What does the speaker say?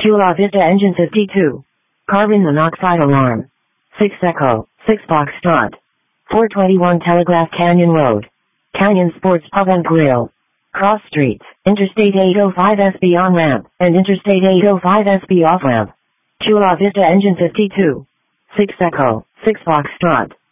Chula Vista Engine 52. Carbon monoxide alarm. 6 Echo, 6 Foxtrot. 421 Telegraph Canyon Road. Canyon Sports Pub and Grill. Cross Streets, Interstate 805 SB on-ramp, and Interstate 805 SB off-ramp. Chula Vista Engine 52. 6 Echo, 6 Foxtrot.